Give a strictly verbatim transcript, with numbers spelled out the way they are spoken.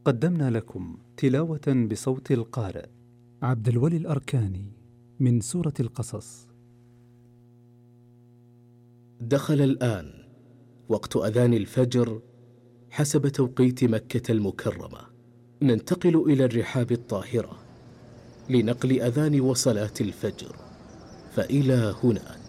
قدمنا لكم تلاوة بصوت القارئ عبد الولي الأركاني من سورة القصص. دخل الآن وقت أذان الفجر حسب توقيت مكة المكرمة. ننتقل إلى الرحاب الطاهرة لنقل أذان وصلاة الفجر، فإلى هناك.